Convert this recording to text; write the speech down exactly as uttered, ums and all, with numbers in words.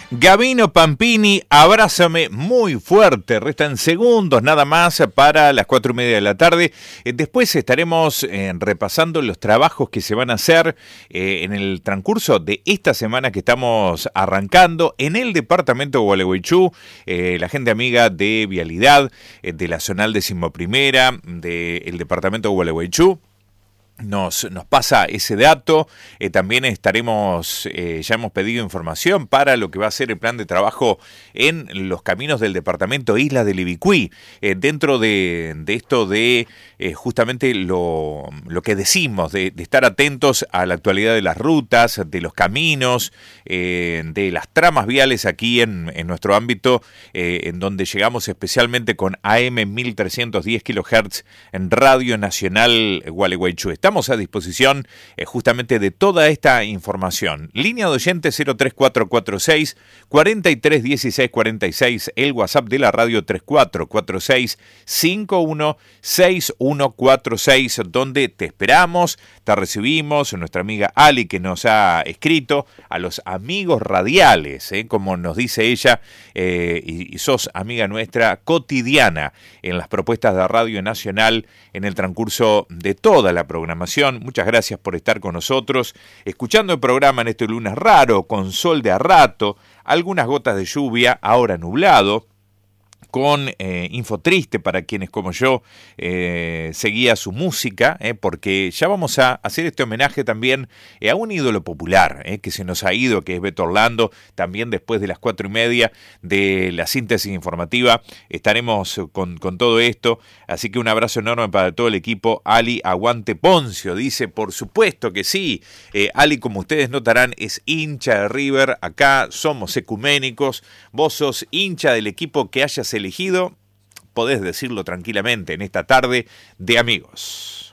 Gabino Pampini, abrázame muy fuerte. Restan segundos nada más para las cuatro y media de la tarde. Eh, después estaremos eh, repasando los trabajos que se van a hacer eh, en el transcurso de esta semana que estamos arrancando en el departamento de Gualeguaychú. Eh, la gente amiga de Vialidad, eh, de la Zonal Decimoprimera, del departamento de Gualeguaychú. Nos, nos pasa ese dato. Eh, también estaremos, eh, ya hemos pedido información para lo que va a ser el plan de trabajo en los caminos del departamento Isla del Ibicuí. Eh, dentro de, de esto de eh, justamente lo, lo que decimos, de, de estar atentos a la actualidad de las rutas, de los caminos, eh, de las tramas viales aquí en, en nuestro ámbito, eh, en donde llegamos especialmente con A M mil trescientos diez kilohertz en Radio Nacional Gualeguaychú. Estamos Estamos a disposición eh, justamente de toda esta información. Línea de oyentes cero tres cuatro cuatro seis, cuatro tres uno seis cuatro seis, el WhatsApp de la radio tres cuatro cuatro seis, cinco uno seis uno cuatro seis, donde te esperamos, te recibimos, nuestra amiga Ali que nos ha escrito, a los amigos radiales, eh, como nos dice ella, eh, y, y sos amiga nuestra cotidiana en las propuestas de Radio Nacional en el transcurso de toda la programación. Muchas gracias por estar con nosotros, escuchando el programa en este lunes raro, con sol de a rato, algunas gotas de lluvia, ahora nublado, con eh, info triste para quienes como yo eh, seguía su música, eh, porque ya vamos a hacer este homenaje también eh, a un ídolo popular eh, que se nos ha ido, que es Beto Orlando. También después de las cuatro y media de la síntesis informativa estaremos con, con todo esto, así que un abrazo enorme para todo el equipo. Ali, aguante Poncio, dice, por supuesto que sí. eh, Ali, como ustedes notarán, es hincha de River, acá somos ecuménicos, vos sos hincha del equipo que hayas elegido, podés decirlo tranquilamente en esta tarde de amigos.